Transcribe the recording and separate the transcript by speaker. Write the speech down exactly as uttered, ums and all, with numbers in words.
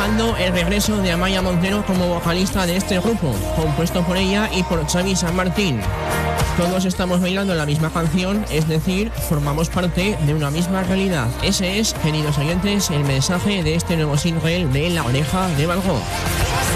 Speaker 1: festejando el regreso de Amaia Montero como vocalista de este grupo, compuesto por ella y por Xavi San Martín. Todos estamos bailando la misma canción, es decir, formamos parte de una misma realidad. Ese es, queridos oyentes, el mensaje de este nuevo single de La Oreja de Van Gogh.